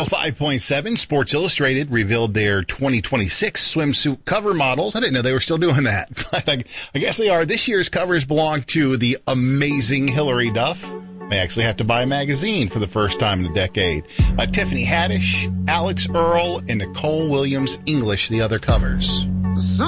105.7, Sports Illustrated revealed their 2026 swimsuit cover models. I didn't know they were still doing that. I guess they are. This year's covers belong to the amazing Hilary Duff. May actually have to buy a magazine for the first time in a decade. Tiffany Haddish, Alex Earle, and Nicole Williams English, the other covers.